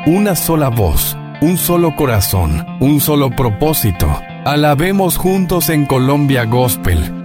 una sola voz, un solo corazón, un solo propósito. Alabemos juntos en Colombia Gospel.